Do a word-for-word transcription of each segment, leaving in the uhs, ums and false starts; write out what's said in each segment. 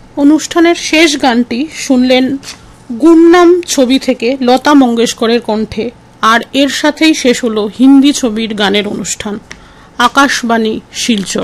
অনুষ্ঠানের শেষ গানটি শুনলেন গুমনাম ছবি থেকে লতা মঙ্গেশকরের কণ্ঠে, আর এর সাথেই শেষ হলো হিন্দি ছবির গানের অনুষ্ঠান Akashvani Silchar.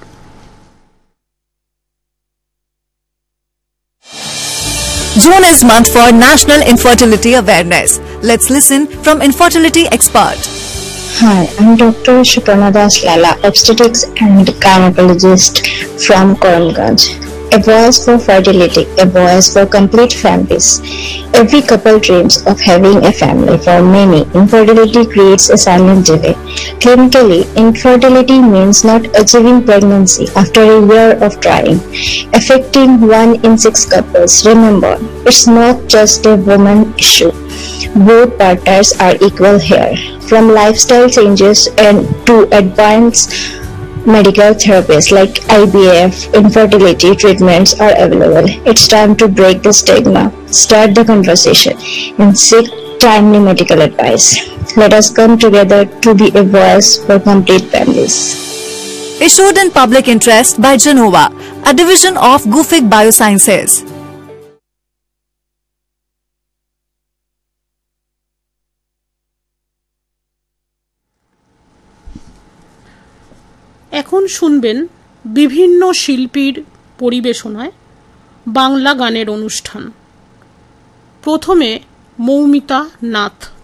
June is month for National Infertility Awareness. Let's listen from infertility expert. Hi, I'm Doctor Shuparna Das Lala, obstetrics and gynecologist from Karamganj. A voice for fertility, a voice for complete families. Every couple dreams of having a family. For many, infertility creates a silent delay. Clinically, infertility means not achieving pregnancy after a year of trying, affecting one in six couples. Remember, it's not just a woman issue. Both partners are equal here. From lifestyle changes and to advanced medical therapies like I V F, infertility treatments are available. It's time to break the stigma, start the conversation, and seek timely medical advice. Let us come together to be a voice for complete families. Issued in public interest by Genova, a division of Gufic Biosciences. এখন শুনবেন বিভিন্ন শিল্পীর পরিবেশনায় বাংলা গানের অনুষ্ঠান। প্রথমে মৌমিতা নাথ।